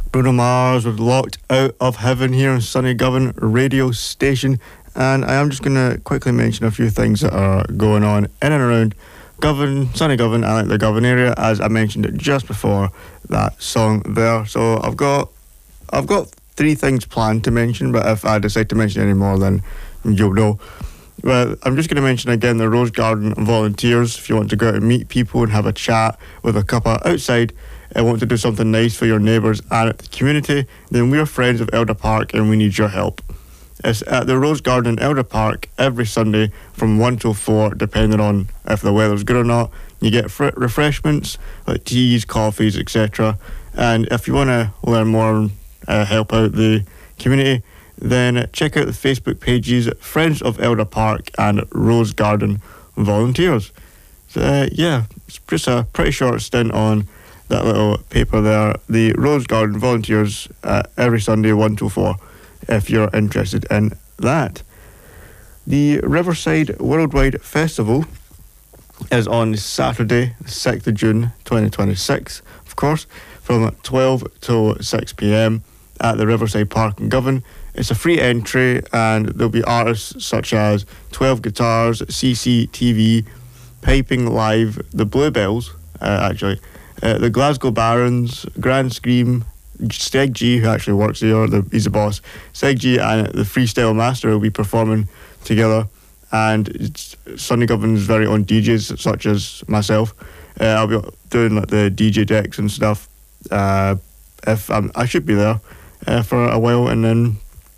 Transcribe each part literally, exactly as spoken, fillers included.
Bruno Mars with Locked Out of Heaven here on Sunny Govan radio station. And I am just going to quickly mention a few things that are going on in and around Govan, Sunny Govan, and like the Govan area, as I mentioned it just before that song there. So I've got I've got three things planned to mention, but if I decide to mention any more, then you'll know. But I'm just going to mention again the Rose Garden volunteers. If you want to go out and meet people and have a chat with a cuppa outside, and want to do something nice for your neighbours and the community, then we're friends of Elder Park and we need your help. It's at the Rose Garden in Elder Park every Sunday from one till four, depending on if the weather's good or not. You get fr- refreshments like teas, coffees, et cetera. And if you want to learn more and uh, help out the community, then check out the Facebook pages Friends of Elder Park and Rose Garden Volunteers. So, uh, yeah, it's just a pretty short stint on that little paper there. The Rose Garden Volunteers uh, every Sunday one till four, if you're interested in that. The Riverside Worldwide Festival is on Saturday, the sixth of June twenty twenty-six, of course, from twelve till six p.m. at the Riverside Park in Govan. It's a free entry, and there'll be artists such as twelve Guitars, C C T V, Piping Live, the Bluebells, uh, actually, uh, the Glasgow Barons, Grand Scream, Steg G, who actually works here, the, he's the boss. Steg G and the Freestyle Master will be performing together, and it's Sunny Govan's very own D Js, such as myself. Uh, I'll be doing like the D J decks and stuff. Uh, if I'm, I should be there uh, for a while, and then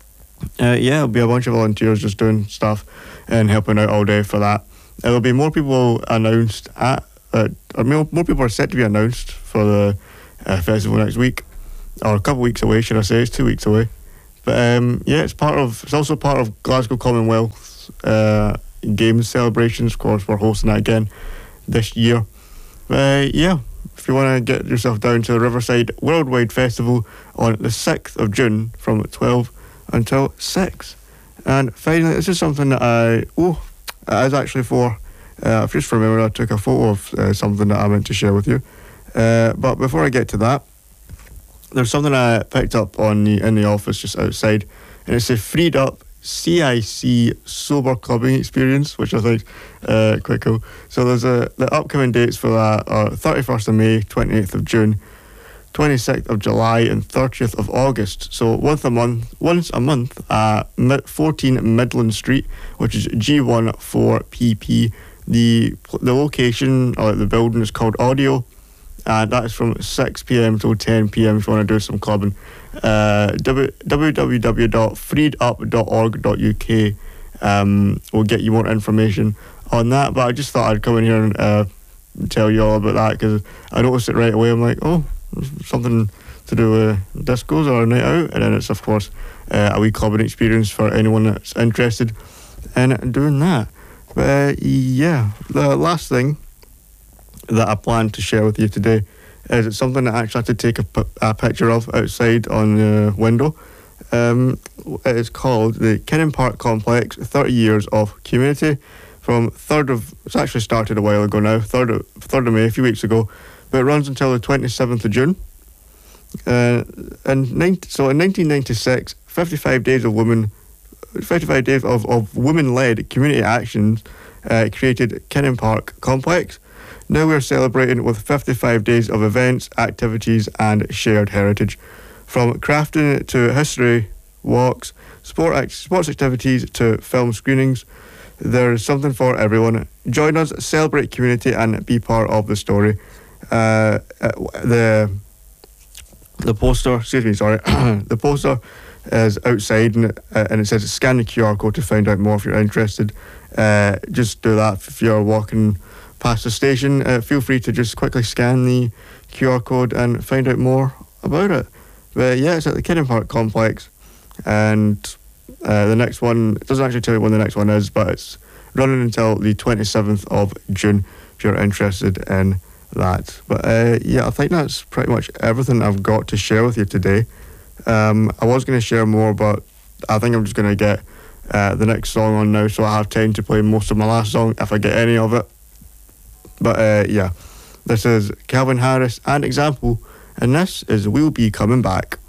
uh, yeah, there'll be a bunch of volunteers just doing stuff and helping out all day for that. There'll be more people announced at, uh, or more, more people are set to be announced for the uh, festival next week, or a couple of weeks away, should I say? It's two weeks away. But um, yeah, it's part of. It's also part of Glasgow Commonwealth uh, Games celebrations. Of course, we're hosting that again this year. But uh, yeah, if you want to get yourself down to the Riverside Worldwide Festival on the sixth of June from twelve until six. And finally, this is something that I oh, it is actually for. Uh, I've just remembered I took a photo of uh, something that I meant to share with you. Uh, but before I get to that, there's something I picked up on the in the office just outside, and it's a freed up C I C sober clubbing experience, which I think uh, quite cool. So there's a the upcoming dates for that are thirty-first of May, twenty-eighth of June, twenty-sixth of July, and thirtieth of August. So once a month, once a month at fourteen Midland Street, which is G one four P P. The the location or the building is called Audio. And that is from six p.m. till ten p.m. if you want to do some clubbing. Uh, w w w dot freed up dot org dot u k um, will get you more information on that. But I just thought I'd come in here and uh, tell you all about that, because I noticed it right away. I'm like, oh, something to do with discos or a night out. And then it's, of course, uh, a wee clubbing experience for anyone that's interested in doing that. But uh, yeah, the last thing that I plan to share with you today is it's something that I actually had to take a, p- a picture of outside on the window. Um, it is called the Kinnan Park Complex thirty years of Community, from third of, it's actually started a while ago now, third of, third of May, a few weeks ago, but it runs until the twenty-seventh of June. Uh, and ninety, so in nineteen ninety-six, fifty-five days of women, fifty-five days of, of women-led community actions uh, created Kinnan Park Complex. Now we're celebrating with fifty-five days of events, activities and shared heritage. From crafting to history walks, sport act- sports activities to film screenings, there's something for everyone. Join us, celebrate community and be part of the story. Uh, the the poster, excuse me, sorry, the poster is outside, and, uh, and it says scan the Q R code to find out more if you're interested. Uh, just do that if you're walking past the station. Uh, feel free to just quickly scan the Q R code and find out more about it. But yeah, it's at the Kinnan Park Complex, and uh, the next one, it doesn't actually tell you when the next one is, but it's running until the twenty-seventh of June if you're interested in that. But uh, yeah, I think that's pretty much everything I've got to share with you today. Um, I was going to share more, but I think I'm just going to get uh, the next song on now, so I have time to play most of my last song if I get any of it. But uh, yeah, this is Calvin Harris and Example, and this is We'll Be Coming Back.